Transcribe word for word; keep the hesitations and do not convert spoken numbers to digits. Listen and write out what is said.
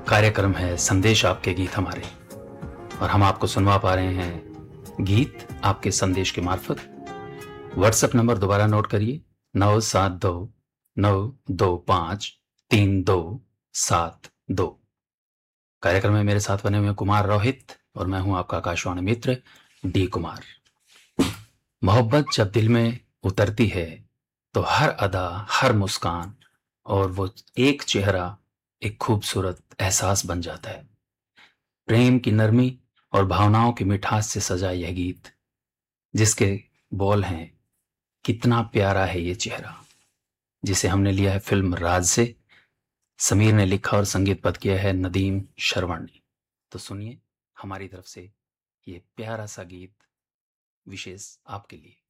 कार्यक्रम है संदेश आपके गीत हमारे, और हम आपको सुनवा पा रहे हैं गीत आपके संदेश के मार्फत। व्हाट्सएप नंबर दोबारा नोट करिए, नौ सात दो नौ दो पाँच तीन दो सात दो। कार्यक्रम में मेरे साथ बने हुए कुमार रोहित और मैं हूं आपका आकाशवाणी मित्र डी कुमार। मोहब्बत जब दिल में उतरती है तो हर अदा, हर मुस्कान और वो एक चेहरा एक खूबसूरत एहसास बन जाता है। प्रेम की नरमी और भावनाओं की मिठास से सजा यह गीत, जिसके बोल हैं कितना प्यारा है ये चेहरा, जिसे हमने लिया है फिल्म राज से। समीर ने लिखा और संगीतबद्ध किया है नदीम श्रवण ने। तो सुनिए हमारी तरफ से ये प्यारा सा गीत विशेष आपके लिए।